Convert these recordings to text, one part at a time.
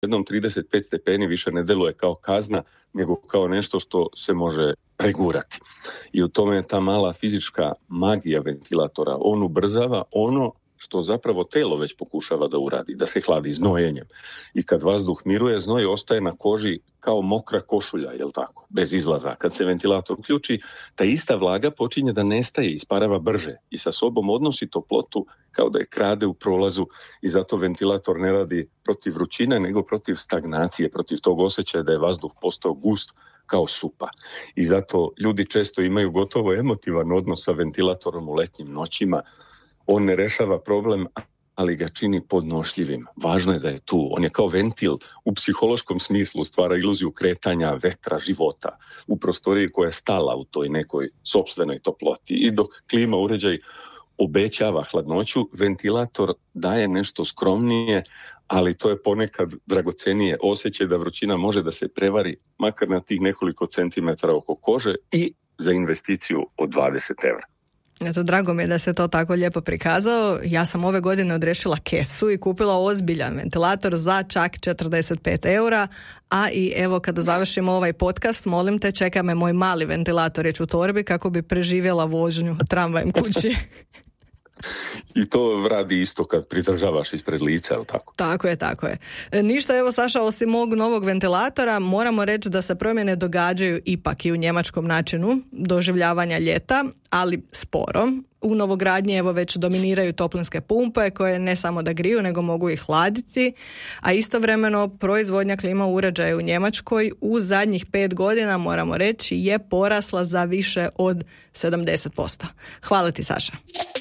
jednom 35 stepeni više ne deluje kao kazna, nego kao nešto što se može pregurati. I u tome je ta mala fizička magija ventilatora. On ubrzava ono što zapravo telo već pokušava da uradi, da se hladi znojenjem. I kad vazduh miruje, znoj ostaje na koži kao mokra košulja, jel tako, bez izlaza. Kad se ventilator uključi, ta ista vlaga počinje da nestaje, isparava brže i sa sobom odnosi toplotu kao da je krade u prolazu i zato ventilator ne radi protiv vrućine, nego protiv stagnacije, protiv tog osjećaja da je vazduh postao gust kao supa. I zato ljudi često imaju gotovo emotivan odnos sa ventilatorom u letnjim noćima. On ne rešava problem, ali ga čini podnošljivim. Važno je da je tu. On je kao ventil u psihološkom smislu, stvara iluziju kretanja, vetra, života u prostoriji koja je stala u toj nekoj sopstvenoj toploti. I dok klima uređaj obećava hladnoću, ventilator daje nešto skromnije, ali to je ponekad dragocenije. Osjećaj da vrućina može da se prevari makar na tih nekoliko centimetara oko kože i za investiciju od 20 €. Eto, drago mi je da se to tako lijepo prikazao. Ja sam ove godine odrešila kesu i kupila ozbiljan ventilator za čak 45 €, a i evo kada završimo ovaj podcast, molim te, čeka me moj mali ventilatorić u torbi kako bi preživjela vožnju tramvajem kući. I to radi isto kad pridržavaš ispred lica, ili tako? Tako je. Ništa, evo Saša, osim mog novog ventilatora, moramo reći da se promjene događaju ipak i u njemačkom načinu doživljavanja ljeta, ali sporo. U novogradnji evo već dominiraju toplinske pumpe koje ne samo da griju, nego mogu ih hladiti, a istovremeno proizvodnja klima uređaja u Njemačkoj u zadnjih 5 godina, moramo reći, je porasla za više od 70%. Hvala ti, Saša.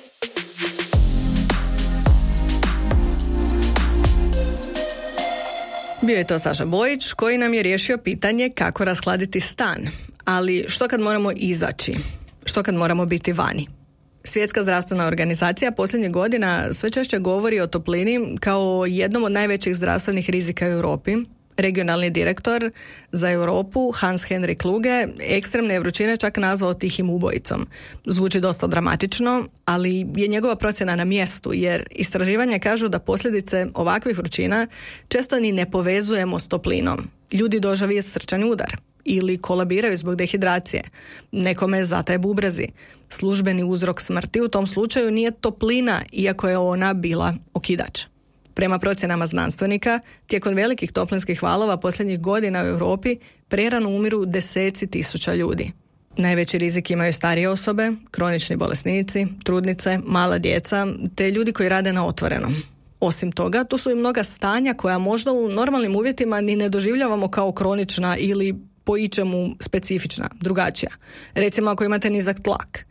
Bio je to Saša Bojić koji nam je riješio pitanje kako rashladiti stan. Ali što kad moramo izaći? Što kad moramo biti vani? Svjetska zdravstvena organizacija posljednjih godina sve češće govori o toplini kao jednom od najvećih zdravstvenih rizika u Europi. Regionalni direktor za Europu Hans-Henrik Kluge ekstremne vrućine čak nazvao tihim ubojicom. Zvuči dosta dramatično, ali je njegova procjena na mjestu, jer istraživanja kažu da posljedice ovakvih vrućina često ni ne povezujemo s toplinom. Ljudi dožive srčani udar ili kolabiraju zbog dehidracije. Nekome zataje bubrezi. Službeni uzrok smrti u tom slučaju nije toplina, iako je ona bila okidač. Prema procjenama znanstvenika, tijekom velikih toplinskih valova posljednjih godina u Europi prerano umiru deseci tisuća ljudi. Najveći rizik imaju starije osobe, kronični bolesnici, trudnice, mala djeca te ljudi koji rade na otvorenom. Osim toga, tu su i mnoga stanja koja možda u normalnim uvjetima ni ne doživljavamo kao kronična ili po ičemu specifična, drugačija. Recimo ako imate nizak tlak.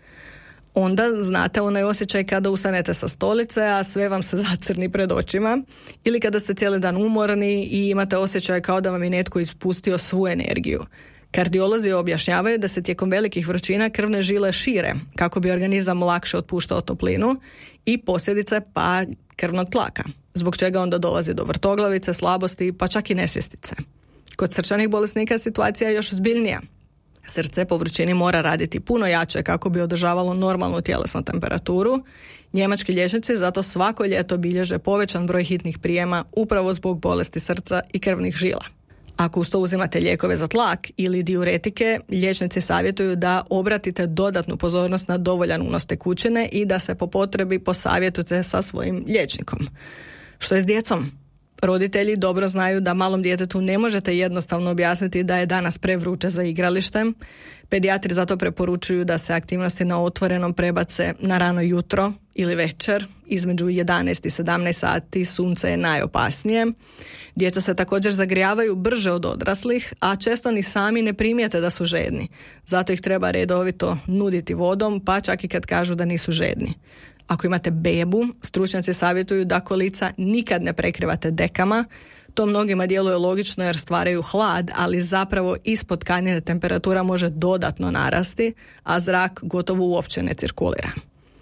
Onda znate onaj osjećaj kada ustanete sa stolice, a sve vam se zacrni pred očima, ili kada ste cijeli dan umorni i imate osjećaj kao da vam je netko ispustio svu energiju. Kardiolozi objašnjavaju da se tijekom velikih vrućina krvne žile šire kako bi organizam lakše otpuštao toplinu i posljedice pa krvnog tlaka, zbog čega onda dolazi do vrtoglavice, slabosti pa čak i nesvjestice. Kod srčanih bolesnika situacija je još zbiljnija. Srce po vrućini mora raditi puno jače kako bi održavalo normalnu tjelesnu temperaturu. Njemački liječnici zato svako ljeto bilježe povećan broj hitnih prijema upravo zbog bolesti srca i krvnih žila. Ako uz to uzimate lijekove za tlak ili diuretike, liječnici savjetuju da obratite dodatnu pozornost na dovoljan unos tekućine i da se po potrebi posavjetujete sa svojim liječnikom. Što je s djecom? Roditelji dobro znaju da malom djetetu ne možete jednostavno objasniti da je danas prevruće za igralište. Pedijatri zato preporučuju da se aktivnosti na otvorenom prebace na rano jutro ili večer. Između 11 i 17 sati sunce je najopasnije. Djeca se također zagrijavaju brže od odraslih, a često ni sami ne primijete da su žedni. Zato ih treba redovito nuditi vodom, pa čak i kad kažu da nisu žedni. Ako imate bebu, stručnjaci savjetuju da kolica nikad ne prekrivate dekama. To mnogima djeluje logično jer stvaraju hlad, ali zapravo ispod tkanine temperatura može dodatno narasti, a zrak gotovo uopće ne cirkulira.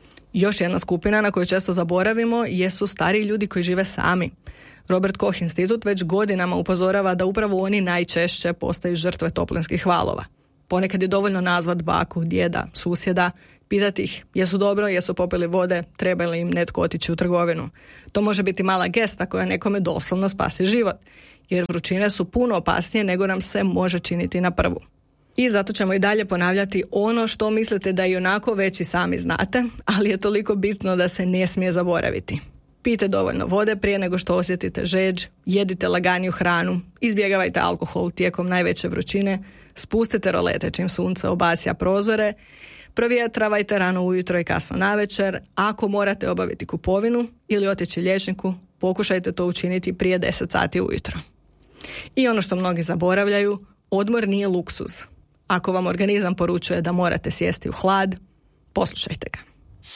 Još jedna skupina na koju često zaboravimo jesu stariji ljudi koji žive sami. Robert Koch institut već godinama upozorava da upravo oni najčešće postaju žrtve toplinskih valova. Ponekad je dovoljno nazvat baku, djeda, susjeda, pitati ih jesu dobro, jesu popili vode, treba li im netko otići u trgovinu. To može biti mala gesta koja nekome doslovno spasi život. jer vrućine su puno opasnije nego nam se može činiti na prvu. I zato ćemo i dalje ponavljati ono što mislite da i onako već i sami znate, ali je toliko bitno da se ne smije zaboraviti. Pijte dovoljno vode prije nego što osjetite žeđ, jedite laganiju hranu, izbjegavajte alkohol tijekom najveće vrućine, spustite rolete čim sunce obasja prozore, provjetravajte rano ujutro i kasno navečer. Ako morate obaviti kupovinu ili otići liječniku, pokušajte to učiniti prije 10 sati ujutro. I ono što mnogi zaboravljaju, odmor nije luksuz. Ako vam organizam poručuje da morate sjesti u hlad, poslušajte ga.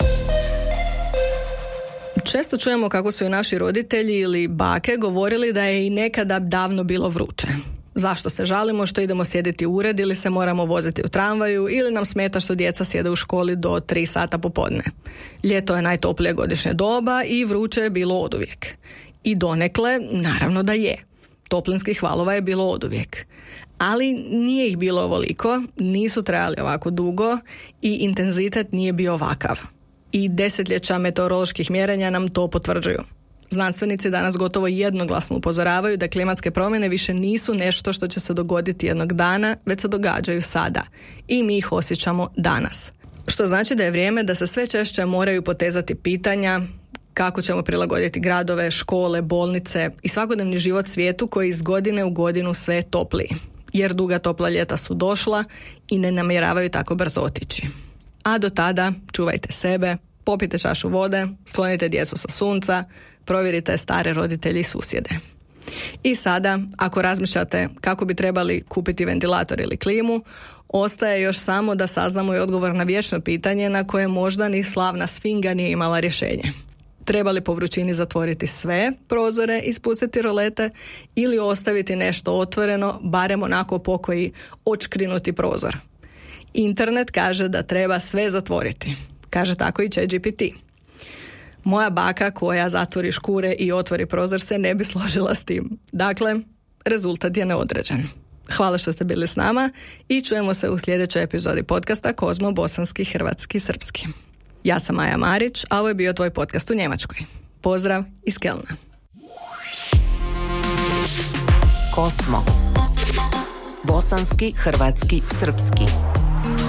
Često čujemo kako su i naši roditelji ili bake govorili da je i nekada davno bilo vruće. Zašto se žalimo što idemo sjediti u ured ili se moramo voziti u tramvaju ili nam smeta što djeca sjede u školi do 3 sata popodne. Ljeto je najtoplije godišnje doba i vruće je bilo oduvijek. I donekle, naravno da je. Toplinskih valova je bilo oduvijek. Ali nije ih bilo ovoliko, nisu trajali ovako dugo i intenzitet nije bio ovakav. I desetljeća meteoroloških mjerenja nam to potvrđuju. Znanstvenici danas gotovo jednoglasno upozoravaju da klimatske promjene više nisu nešto što će se dogoditi jednog dana, već se događaju sada. I mi ih osjećamo danas. Što znači da je vrijeme da se sve češće moraju potezati pitanja kako ćemo prilagoditi gradove, škole, bolnice i svakodnevni život svijetu koji iz godine u godinu sve topliji. Jer duga topla ljeta su došla i ne namjeravaju tako brzo otići. A do tada čuvajte sebe, popijte čašu vode, sklonite djecu sa sunca, provjerite stare roditelje i susjede. I sada, ako razmišljate kako bi trebali kupiti ventilator ili klimu, ostaje još samo da saznamo i odgovor na vječno pitanje na koje možda ni slavna Sfinga nije imala rješenje. Treba li po vrućini zatvoriti sve prozore i spustiti rolete ili ostaviti nešto otvoreno, barem onako pokoji odškrinuti prozor? Internet kaže da treba sve zatvoriti. Kaže tako i ChatGPT. Moja baka koja zatvori škure i otvori prozor se ne bi složila s tim. Dakle, rezultat je neodređen. Hvala što ste bili s nama i čujemo se u sljedećoj epizodi podcasta Kozmo, bosanski, hrvatski, srpski. Ja sam Maja Marić, a ovo je bio tvoj podcast u Njemačkoj. Pozdrav iz Kelna. Kosmo. Bosanski, hrvatski, srpski.